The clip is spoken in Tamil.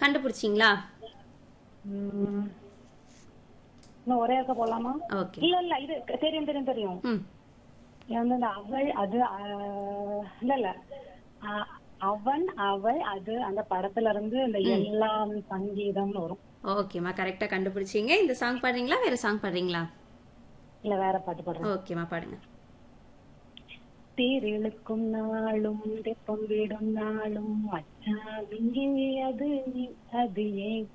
கண்டுபிடிச்சிங்களா? ம், இன்னும் ஒரே இருக்க போலாமா? ஓகே. இல்ல இல்ல, இது தெரியும் தெரியும் தெரியும். ம். இது வந்து இந்த அவள் அது இல்ல இல்ல, ஆ, அவன் அவள் அது அந்த படத்துல இருந்து இந்த ம். எல்லாம் சங்கீதம்னு வரும். ஓகேம்மா, கரெக்டா கண்டுபிடிச்சீங்க. இந்த சாங் பாடுறீங்களா? வேற சாங் பாடுறீங்களா? இல்ல வேற பாட்டு பாடுறேன். ஓகேம்மா, பாடுங்க. தேரிழுக்கும் நாளும் தெப்பம் விடும் நாளும் மச்சான் இங்கே அது அது ஏன்